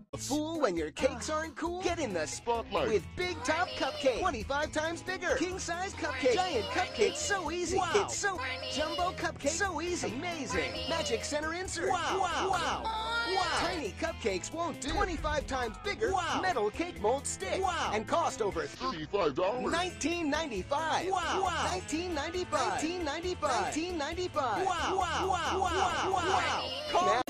A fool when your cakes aren't cool? Get in the Spotlight with Big Top Cupcake. 25 times bigger. King-size cupcake. Giant cupcake. It's so easy. Wow. It's so jumbo cupcake. So easy. Amazing. Magic center insert. Wow. Wow. Wow. Wow. Tiny cupcakes won't do. 25 times bigger. Wow. Metal cake mold stick. Wow. And cost over $35. $19.95. Wow. Wow. $19.95. $19.95. $19.95. Wow. Wow. Wow. Wow. Wow. Wow. Call